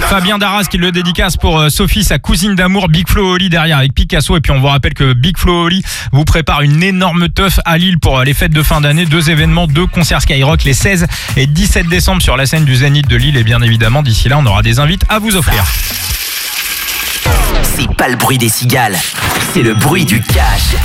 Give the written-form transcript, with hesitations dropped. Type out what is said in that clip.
Fabien Darras qui le dédicace pour Sophie, sa cousine d'amour, Big Flo Oli derrière avec Picasso. Et puis on vous rappelle que Big Flo Oli vous prépare une énorme teuf à Lille pour les fêtes de fin d'année. 2 événements, 2 concerts Skyrock les 16 et 17 décembre sur la scène du Zénith de Lille. Et bien évidemment, d'ici là, on aura des invités à vous offrir. C'est pas le bruit des cigales, c'est le bruit du cash.